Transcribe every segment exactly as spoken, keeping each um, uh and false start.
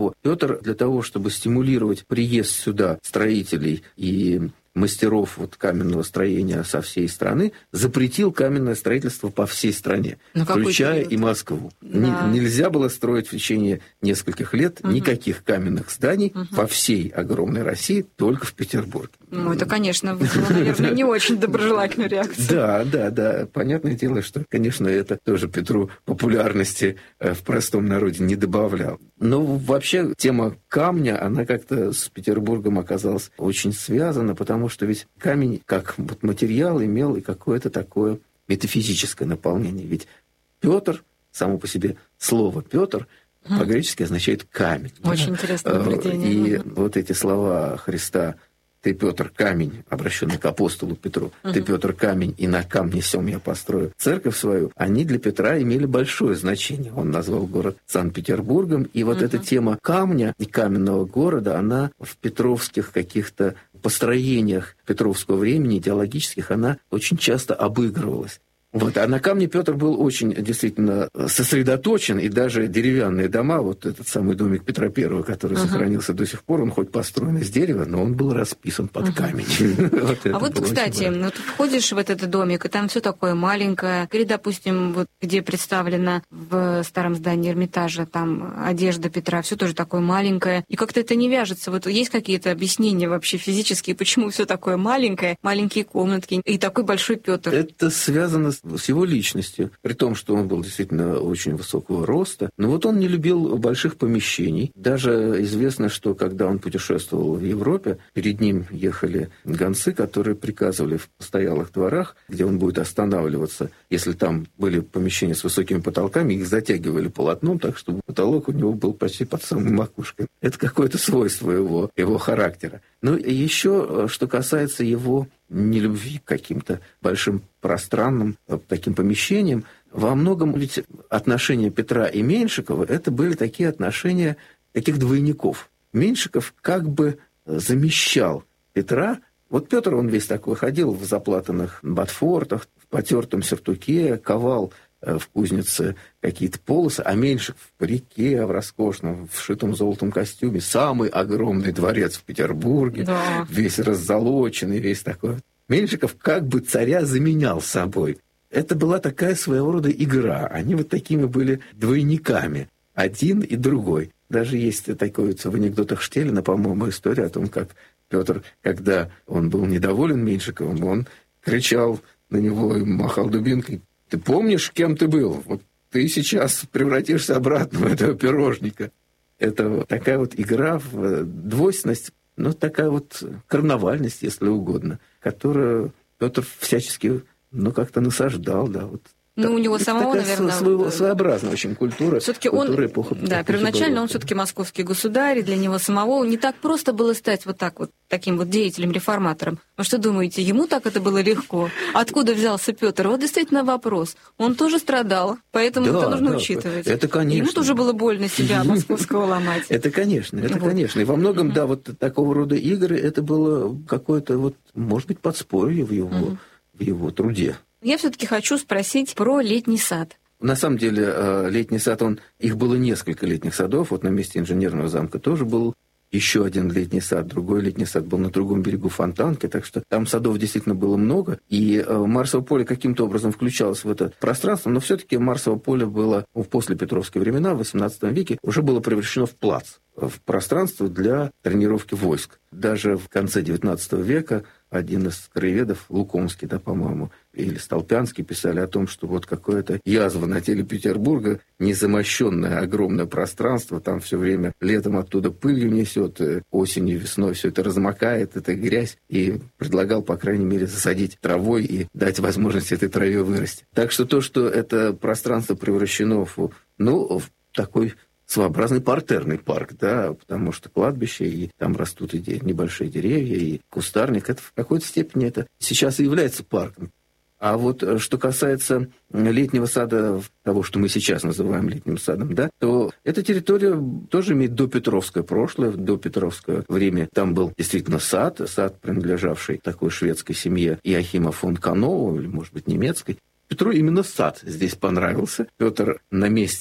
Петр для того, чтобы стимулировать приезд сюда строителей и мастеров вот каменного строения со всей страны, запретил каменное строительство по всей стране, Но включая и Москву. Да. Не, нельзя было строить в течение нескольких лет угу. никаких каменных зданий угу. по всей огромной России, только в Петербурге. Ну, это, конечно, вызвало, наверное, не очень доброжелательную реакцию. Да, да, да. Понятное дело, что, конечно, это тоже Петру популярности в простом народе не добавлял. Но вообще тема камня, она как-то с Петербургом оказалась очень связана, потому что ведь камень как вот материал имел и какое-то такое метафизическое наполнение. Ведь Петр, само по себе слово Петр, mm. по-гречески означает камень. Очень да? интересное наблюдение. И mm-hmm. вот эти слова Христа: «Ты, Петр, камень», обращенный к апостолу Петру, uh-huh. «Ты, Петр, камень, и на камне сем я построю церковь свою», они для Петра имели большое значение. Он назвал город Санкт-Петербургом, и вот uh-huh. эта тема камня и каменного города, она в петровских каких-то построениях петровского времени, идеологических, она очень часто обыгрывалась. Вот. А на камне Петр был очень действительно сосредоточен, и даже деревянные дома, вот этот самый домик Петра Первого, который uh-huh. сохранился до сих пор, он хоть построен из дерева, но он был расписан под uh-huh. камень. вот а вот, кстати, ну, ты входишь в этот домик, и там все такое маленькое. Или, допустим, вот где представлено в старом здании Эрмитажа, там одежда Петра, все тоже такое маленькое. И как-то это не вяжется. Вот есть какие-то объяснения вообще физические, почему все такое маленькое, маленькие комнатки и такой большой Петр? Это связано с с его личностью, при том, что он был действительно очень высокого роста. Но вот он не любил больших помещений. Даже известно, что когда он путешествовал в Европе, перед ним ехали гонцы, которые приказывали в постоялых дворах, где он будет останавливаться. Если там были помещения с высокими потолками, их затягивали полотном, так чтобы потолок у него был почти под самой макушкой. Это какое-то свойство его, его характера. Ну и еще, что касается его нелюбви к каким-то большим пространным таким помещениям, во многом ведь отношения Петра и Меньшикова это были такие отношения таких двойников. Меньшиков как бы замещал Петра. Вот Петр, он весь такой ходил в заплатанных ботфортах, в потертом сюртуке, ковал в кузнице какие-то полосы, а Меньшиков в парике, в роскошном, вшитом золотом костюме, самый огромный дворец в Петербурге, да. весь раззолоченный, весь такой. Меньшиков как бы царя заменял собой. Это была такая своего рода игра. Они вот такими были двойниками, один и другой. Даже есть такое в анекдотах Штеллина, по-моему, история о том, как Петр, когда он был недоволен Меньшиковым, он кричал на него и махал дубинкой: «Ты помнишь, кем ты был? Вот ты сейчас превратишься обратно в этого пирожника». Это такая вот игра в двойственность, ну, такая вот карнавальность, если угодно, которую Петр всячески, ну, как-то насаждал, да, вот. Ну, так, у него самого, наверное... Своего, своеобразная очень культура. Все-таки культура он, эпохи, да, эпохи первоначально барокко. Он все-таки московский государь, и для него самого не так просто было стать вот так вот, таким вот деятелем-реформатором. Вы что думаете, ему так это было легко? Откуда взялся Петр? Вот действительно вопрос. Он тоже страдал, поэтому да, это нужно да, учитывать. Это, конечно. Ему тоже было больно себя московского ломать. Это, конечно, это, конечно. И во многом, да, вот такого рода игры, это было какое-то, вот, может быть, подспорье в его, в его труде. Я все-таки хочу спросить про летний сад. На самом деле, летний сад, он, их было несколько летних садов. Вот на месте инженерного замка тоже был еще один летний сад. Другой летний сад был на другом берегу Фонтанки. Так что там садов действительно было много. И Марсово поле каким-то образом включалось в это пространство. Но все-таки Марсово поле было в послепетровские времена, в восемнадцатом веке, уже было превращено в плац, в пространство для тренировки войск. Даже в конце девятнадцатого века один из краеведов, Лукомский, да, по-моему, или Столпянский, писали о том, что вот какое-то язва на теле Петербурга, незамощенное огромное пространство, там все время летом оттуда пылью несет, осенью, весной все это размокает, это грязь, и предлагал, по крайней мере, засадить травой и дать возможность этой траве вырасти. Так что то, что это пространство превращено в, ну, в такой своеобразный партерный парк, да, потому что кладбище, и там растут и небольшие деревья, и кустарник. Это в какой-то степени это сейчас и является парком. А вот что касается летнего сада, того, что мы сейчас называем летним садом, да, то эта территория тоже имеет допетровское прошлое, допетровское время. Там был действительно сад, сад, принадлежавший такой шведской семье Иохима фон Канову, или, может быть, немецкой. Петру именно сад здесь понравился. Петр на месте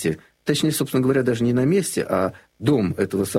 точнее, собственно говоря, даже не на месте, а дом этого